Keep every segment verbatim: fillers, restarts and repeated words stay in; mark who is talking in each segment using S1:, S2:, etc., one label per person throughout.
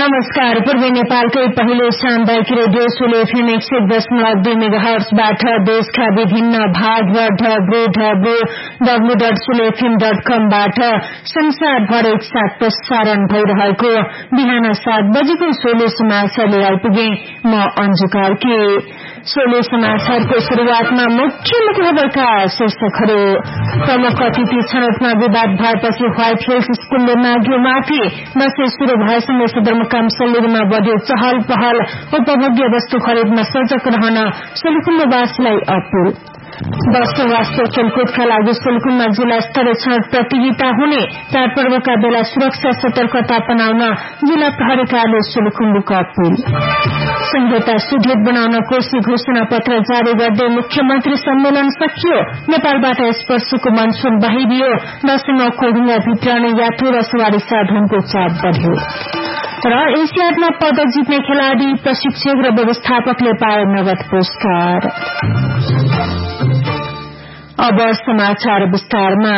S1: नमस्कार। पूर्वी नेपालकै पहिलो सामुदायिक रेडियो सोलो एफएम एक सय दशमलव दुई मेगाहर्जबाट देशका विभिन्न भाग र W W W dot solo FM dot कमबाट संसारभर एकसाथ प्रसारण भइरहेको बिहान सात बजेको सोलो समाचार लिएर आइपुगे। म अन्जु कार्की। सोलो समाचारको शुरूआतमा मुख्य मुख्य खबरका शीर्षकहरू। प्रमुख अतिथि छनौटमा विवाद भएपछि व्हाइट हिल्स स्कूलले माग्यो माफी। दशैं शुरू भएसँगै सदरमुकाम सल्लेरीमा बढ्यो चहल पहल। उपभोग्य वस्तु खरिदमा सजग रहन सोलुखुम्बुवासीलाई अपील। दशौं राष्ट्रिय खेलकुदका लागि सोलुखुम्बुमा जिल्ला स्तरीय छनौट प्रतियोगिता हुने। चाडपर्वका बेला सुरक्षा सतर्कता अपनाउन जिल्ला प्रहरी कार्यालय सोलुखुम्बुको अपील। संहिता सुदृढ बनाउन कोशी घोषणा पत्र जारी गर्दै मुख्यमन्त्री सम्मेलन सकियो। नेपालबाट स्पर्शको मनसुन बाहिरियो। दशैंमा खोडुङ्गा भित्राउने यात्रु र सवारी साधनको चाप बढ्यो। र एसियाडमा पदक जित्ने खेलाड़ी, प्रशिक्षक र व्यवस्थापकले पाए नगद पुरस्कार। अब समाचार विस्तारमा।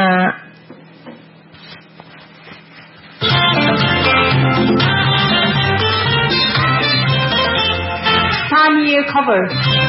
S1: स्थानीय खबर।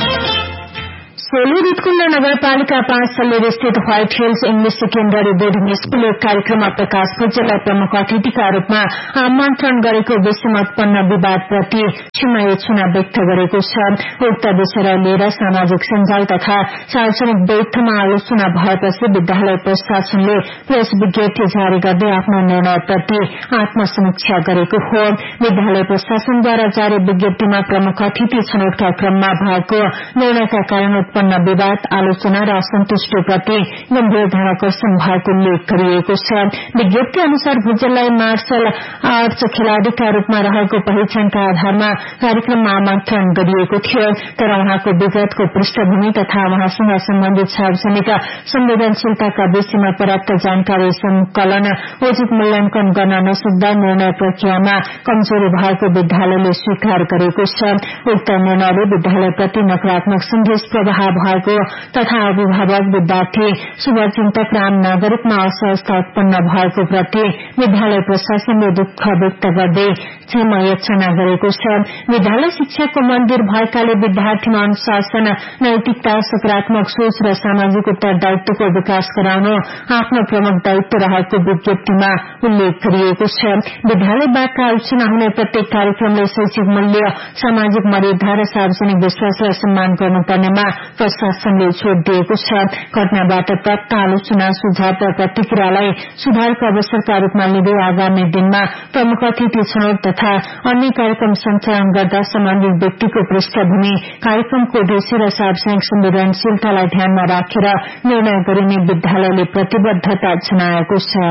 S1: सोलु रितकुण्ड नगरपालिका पाँच सल्लेरी स्थित white hills English secondary boarding school एक कार्यक्रममा प्रकाश भुजेललाई प्रमुख अतिथिका रूपमा आमन्त्रण गरेको विषयमा उत्पन्न विवादप्रति क्षमा याचना व्यक्त गरेको छ। उक्त विषयलाई लिएर सामाजिक सञ्जाल तथा सार्वजनिक बैठकमा आलोचना भएपछि विद्यालय प्रशासनले प्रेस विज्ञप्ति जारी गर्दै आफ्नो निर्णयप्रति आत्मसमीक्षा गरेको हो। विद्यालय प्रशासनद्वारा जारी विज्ञप्तिमा प्रमुख अतिथि छनौटका क्रममा भएको निर्णयका कारण उत्पन्न विवाद, आलोचना र असन्तुष्टिप्रति गम्भीर ध्यानाकर्षण भएको उल्लेख गरिएको छ। विज्ञप्ति अनुसार भुजेललाई मार्शल आर्ट्स खेलाड़ीका रूपमा रहेको पहिचानका आधारमा कार्यक्रममा आमन्त्रण गरिएको थियो। तर उहाँको विगतको पृष्ठभूमि तथा उहाँसँग सम्बन्धित सार्वजनिक संवेदनशीलताका विषयमा पर्याप्त जानकारी संकलन, उचित मूल्याङ्कन गर्न नसक्दा निर्णय प्रक्रियामा कमजोरी भएको विद्यालयले स्वीकार गरेको छ। उक्त निर्णयले विद्यालयप्रति नकारात्मक सन्देश प्रवाह भएको तथा अभिभावक, विद्यार्थी, शुभचिन्तक र आम नागरिकमा असहजता उत्पन्न भएको प्रति विद्यालय प्रशासनले दुःख व्यक्त गर्दै क्षमा याचना गरेको छ। विद्यालय शिक्षाको मन्दिर भएकाले विद्यार्थीमा अनुशासन, नैतिकता, सकारात्मक सोच र सामाजिक उत्तरदायित्वको विकास गराउनु आफ्नो प्रमुख दायित्व रहेको विज्ञप्तिमा उल्लेख गरिएको छ। विद्यालयबाट आलोचना हुने प्रत्येक कार्यक्रमले शैक्षिक मूल्य, सामाजिक मर्यादा र सार्वजनिक विश्वास र सम्मान गर्नुपर्नेमा प्रशासनले जोड़ दिएको छ। घटनाबाट प्राप्त आलोचना, सुझाव र प्रतिक्रियालाई सुधारको अवसरका रूपमा लिँदै आगामी दिनमा प्रमुख अतिथि छनौट तथा अन्य कार्यक्रम सञ्चालन गर्दा सम्बन्धित व्यक्तिको पृष्ठभूमि, कार्यक्रमको उद्देश्य र सार्वजनिक संवेदनशीलतालाई ध्यानमा राखेर निर्णय गरिने विद्यालयले प्रतिबद्धता जनाएको छ।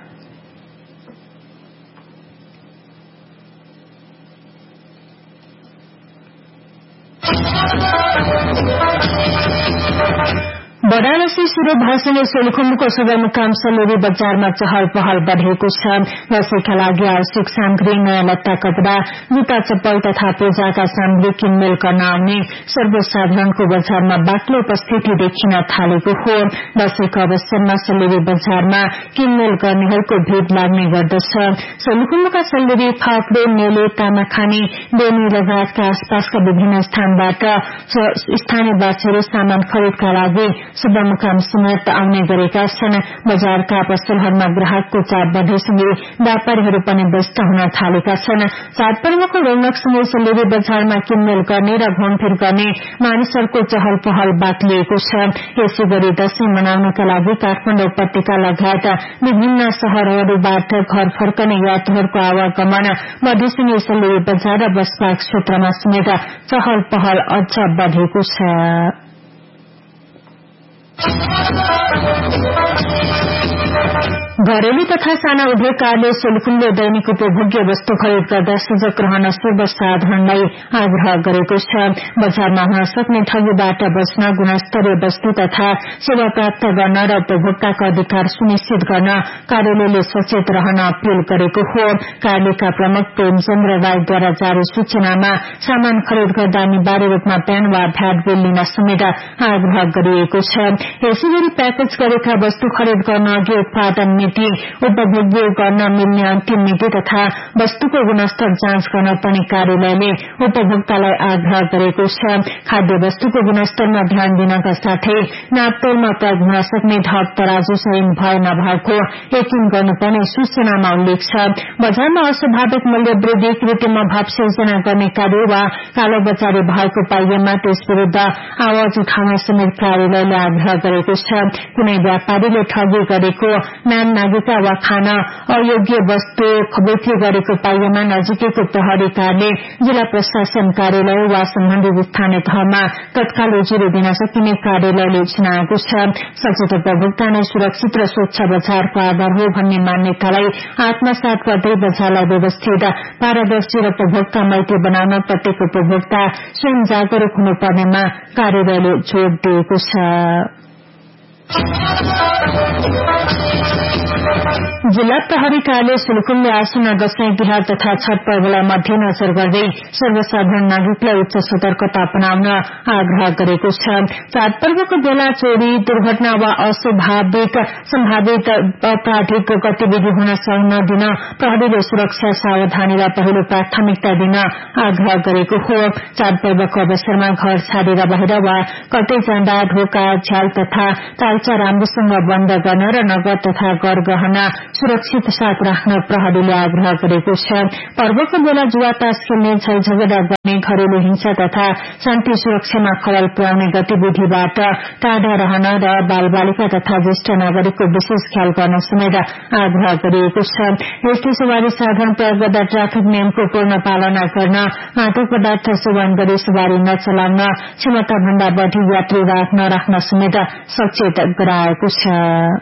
S1: बडादशैं शुरू भएसँगै सोलुखुम्बुको सदरमुकाम सल्लेरी बजारमा चहल पहल बढ़ेको छ। दशैंका लागि आवश्यक सामग्री, नयाँ लत्ता, कपड़ा, जुत्ता, चप्पल तथा पूजाका सामग्री किनमेल गर्न आउने सर्वसाधारणको बजारमा बाक्लो उपस्थिति देखिन थालेको हो। दशैंको अवसरमा सल्लेरी बजारमा किनमेल गर्नेहरूको भीड़ लाग्ने गर्दछ। सोलुखुम्बुका सल्लेरी, फाप्रे, नेले, तामाखानी, बेनी लगायतका आसपासका विभिन्न स्थानबाट स्थानीयवासीहरू सामान खरिदका लागि सदरमुकाम समेत आउने गरेका छन्। बजारका पसलहरूमा ग्राहकको चाप बढेसँगै व्यापारीहरू पनि व्यस्त हुन थालेका छन्। चाडपर्वको रौनकसँगै सल्लेरी बजारमा किनमेल गर्ने र घुमफिर गर्ने मानिसहरूको चहल पहल बाक्लिएको छ। यसै गरी दशैं मनाउनका लागि काठमाडौँ उपत्यका लगायत विभिन्न शहरहरूबाट घर फर्कने यात्रुहरूको आवागमन बढेसँगै सल्लेरी बजार र बसपार्क क्षेत्रमा समेत चहल पहल अझ बढेको छ। घरेलु तथा साना उद्योग कार्यालय सोलुखुम्बुले दैनिक उपभोग्य वस्तु खरिद गर्दा सजग रहन सर्वसाधारणलाई आग्रह गरेको छ। बजारमा हुन सक्ने ठगीबाट बच्न, गुणस्तरीय वस्तु तथा सेवा प्राप्त गर्न र उपभोक्ताका अधिकार सुनिश्चित गर्न कार्यालयले सचेत रहन अपील गरेको हो। कार्यालयका प्रमुख प्रेमचन्द्र राईद्वारा जारी सूचनामा सामान खरिद गर्दा अनिवार्य रूपमा प्यान वा भ्याट बिल लिन समेत आग्रह गरिएको छ। यसैगरी प्याकेज गरेका वस्तु खरिद गर्न अघि उत्पादन मिति, उपभोग्य गर्न मिल्ने अन्तिम मिति तथा वस्तुको गुणस्तर जाँच गर्न पनि कार्यालयले उपभोक्तालाई आग्रह गरेको छ। खाद्य वस्तुको गुणस्तरमा ध्यान दिनका साथै नापतोलमा प्रयोग हुन सक्ने ढप तराजु सही भए नभएको यकिन गर्नुपर्ने सूचनामा उल्लेख छ। बजारमा अस्वाभाविक मूल्य वृद्धि, कृत्रिम अभाव सिर्जना गर्ने कार्य वा कालोबजारी भएको पाइएमा त्यस विरूद्ध आवाज उठाउन समेत कार्यालयले आग्रह गरेको छ। कुनै व्यापारीले ठगी गरेको, नाम नागिका वा खान अयोग्य वस्तु बिक्री गरेको पाइएमा नजिकैको प्रहरी कार्यालय, जिल्ला प्रशासन कार्यालय वा सम्बन्धित स्थानीय तहमा तत्काल उजुरी दिन सकिने कार्यालयले जनाएको छ। सचेत उपभोक्ता नै सुरक्षित र स्वच्छ बजारको आधार हो भन्ने मान्यतालाई आत्मसात गर्दै बजारलाई व्यवस्थित, पारदर्शी र उपभोक्ता मैत्री बनाउन प्रत्येक उपभोक्ता स्वयं जागरूक हुनुपर्नेमा कार्यालयले जोड़ दिएको छ। जिल्ला प्रहरी कार्यालय सुलुकुमले आसन्न दशैं तिहार तथा छठ पर्वलाई मध्यनजर गर्दै सर्वसाधारण नागरिकलाई उच्च सतर्कता अपनाउन आग्रह गरेको छ। चाड पर्वको बेला चोरी, दुर्घटना वा अस्वाभाविक सम्भावित आपराधिक गतिविधि हुन नदिन प्रहरीले सुरक्षा सावधानीलाई पहिलो प्राथमिकता दिन आग्रह गरेको हो। चाड पर्वको अवसरमा घर छाडेर बाहिर वा कतै जाँदा ढोका, झ्याल तथा तालचा राम्रोसँग बन्द गर्न र नगद तथा गरगहना सुरक्षित साथ राख्न प्रहरीले आग्रह गरेको छ। पर्वको बेला जुवा तास खेल्ने, झैझगडा गर्ने, घरेलु हिंसा तथा शान्ति सुरक्षामा खलल पुर्याउने गतिविधिबाट टाढा रहन र बालबालिका तथा ज्येष्ठ नागरिकको विशेष ख्याल गर्न समेत आग्रह गरिएको छ। यस्तै सवारी साधन प्रयोग गर्दा ट्राफिक नियमको पूर्ण पालना गर्न, मादक पदार्थ सेवन गरी सवारी नचलाउन, क्षमता भन्दा बढ़ी यात्री राख्न राख्न समेत सचेत गराएको छ।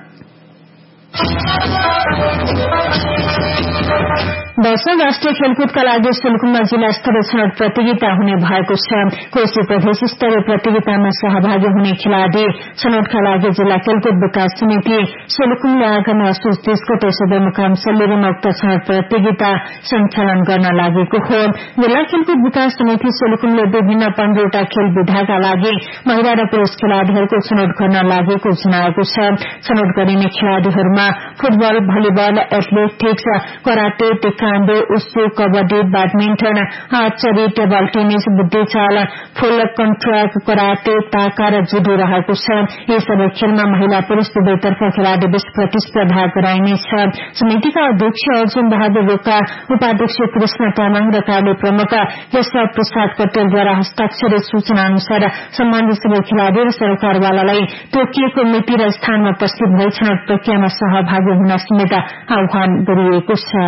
S1: दशौं राष्ट्रिय खेलकुदका लागि सुलकुममा जिल्ला स्तरीय छनौट प्रतियोगिता हुने भएको छ। कोशी प्रदेश स्तरीय प्रतियोगितामा सहभागी हुने खेलाड़ी छनौटका लागि जिल्ला खेलकुद विकास समिति सुलकुमले आगामी असोज तीस गते सदरमुकाम सल्लेरीमा उक्त छनौट प्रतियोगिता सञ्चालन गर्न लागेको हो। जिल्ला खेलकुद विकास समिति सुलकुमले विभिन्न पन्ध्रवटा खेल विधाका लागि महिला र पुरूष खेलाड़ीहरूको छनौट गर्न लागेको जनाएको छ। छनौट गरिने खेलाड़ीहरूमा football, volleyball, athletics, karate, taekwondo, उसु, kabaddi, badminton, archery, table tennis, बुद्धिचाल, फुल कन्ट्र्याक्ट, कराटे, ताका र जुडो रहेको छ। यी सबै खेलमा महिला पुरूष दुवैतर्फ खेलाड़ी बीच प्रतिस्पर्धा गराइनेछ। समितिका अध्यक्ष अर्जुन बहादुर रोका, उपाध्यक्ष कृष्ण तामाङ र कार्य प्रमुख केशव प्रसाद पटेलद्वारा हस्ताक्षरित सूचना अनुसार सम्बन्धित सबै खेलाड़ी र सरकारवालालाई तोकिएको मिति र स्थानमा उपस्थित भई छनौट प्रक्रियामा सहभागी हुन समेत आह्वान गरिएको छ।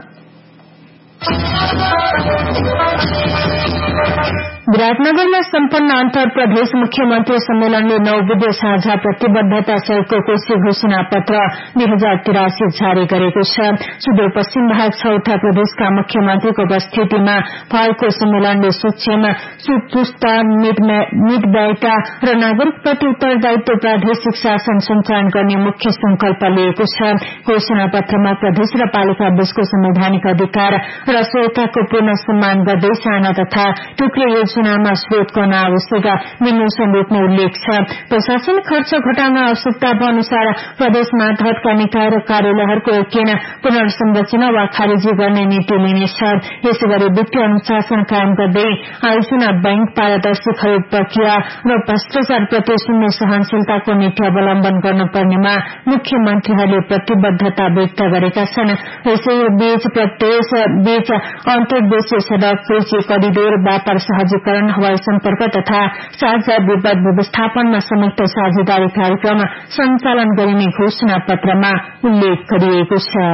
S1: विराटनगरमा सम्पन्न अन्तर प्रदेश मुख्यमन्त्री सम्मेलनले नौ विधेय साझा प्रतिबद्धता सहितको कोशी घोषणा पत्र दुई हजार तिरासी जारी गरेको छ। सुदूरपश्चिम भाग छ उत्तर प्रदेशका मुख्यमन्त्रीको उपस्थितिमा भएको सम्मेलनले सूक्ष्म, सुपुष्ट, मितव्ययिता र नागरिकप्रति उत्तरदायित्व प्रादेशिक शासन सञ्चालन गर्ने मुख्य संकल्प लिएको छ। घोषणा पत्रमा प्रदेश र पालिका बीचको संवैधानिक अधिकार र स्वयंताको पूर्ण सम्मान गर्दै साना तथा टुक्रे योजनामा स्रोत गर्न आवश्यक विमोचन रोक्ने उल्लेख छ। प्रशासन खर्च घटाउन आवश्यकता अनुसार प्रदेश मातहतका निकाय र कार्यालयहरूको एकीन पुनर्संरचना वा खारेजी गर्ने नीति लिनेछ। यसै गरी वित्तीय अनुशासन कायम गर्दै आयोजना बैंक, पारदर्शी खरिद प्रक्रिया र भ्रष्टाचार प्रति शून्य सहनशीलताको नीति अवलम्बन गर्नुपर्नेमा मुख्यमन्त्रीहरूले प्रतिबद्धता व्यक्त गरेका छन्। यसैबीच प्रदेश बीच अन्तर्देशीय सड़क, कृषि करिडोर, व्यापार सहजीकरण, हवाई सम्पर्क तथा साझा विपद व्यवस्थापनमा संयुक्त साझेदारी कार्यक्रम सञ्चालन गरिने घोषणा पत्रमा उल्लेख गरिएको छ।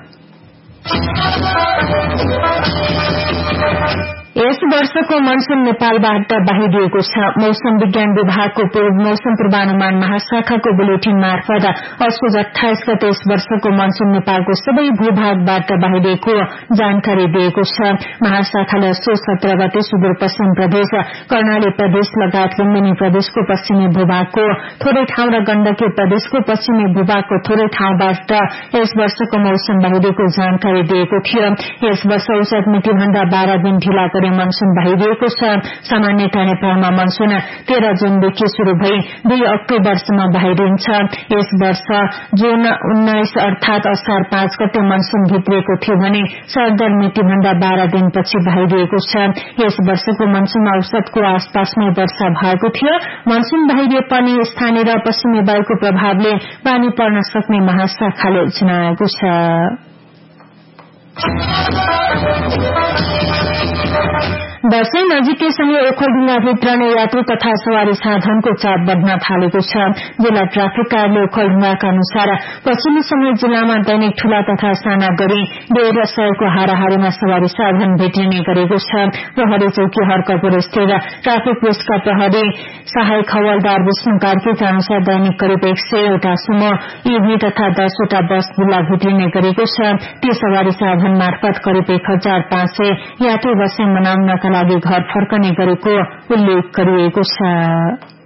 S1: यस वर्षको मनसून नेपालबाट बाहिरिएको छ। मौसम विज्ञान विभागको पूर्व मौसम पूर्वानुमान महाशाखाको बुलेटिन मार्फत असोज अठाइस गते यस वर्षको मनसून नेपालको सबै भूभागबाट बाहिरिएको जानकारी दिएको छ। महाशाखाले असोज सत्र गते सुदूरपश्चिम प्रदेश, कर्णाली प्रदेश लगायत लुम्बिनी प्रदेशको पश्चिमी भूभागको थोरै ठाउँ र गण्डकी प्रदेशको पश्चिमी भूभागको थोरै ठाउँबाट यस वर्षको मौसम बाहिरिएको जानकारी दिएको थियो। यस वर्ष औसत मितिभन्दा बाह्र दिन ढिला गरी मनसून बाहिरिएको छ। सामान्यतया नेपालमा मनसून तेह्र जूनदेखि शुरू भई दुई अक्टोबरसम्म बाहिरिन्छ। यस वर्ष जून उन्नाइस अर्थात असार पाँच गते मनसून भित्रिएको थियो भने सरदर मिति भन्दा बाह्र दिनपछि बाहिरिएको छ। यस वर्षको मनसूनमा औसतको आसपासमै वर्षा भएको थियो। मनसून बाहिरिए पनि स्थानीय र पश्चिमी वायुको प्रभावले पानी पर्न सक्ने महाशाखाले जनाएको छ। दशैं नजिकैसँगै ओखलढुङ्गा भित्रने यात्रु तथा सवारी साधनको चाप बढ़न थालेको छ। जिल्ला ट्राफिक कार्यालय ओखलढुङ्गाका अनुसार पछिल्लो समय जिल्लामा दैनिक ठूला तथा साना गरी डेढ सयको हाराहारीमा सवारी साधन भेटिने गरेको छ। प्रहरी चौकी हरकपुर स्थित ट्राफिक पुलिसका प्रहरी सहायक हवलदार विष्णु कार्कीका अनुसार दैनिक करिब एक सय वटा सुमो ईभी तथा दसवटा बस जिल्ला भित्रिने गरेको छ। ती सवारी साधन मार्फत करिब एक हजार पाँच सय यात्रु दशैं मनाउनका लागि घर फर्कने गरेको उल्लेख गरिएको छ।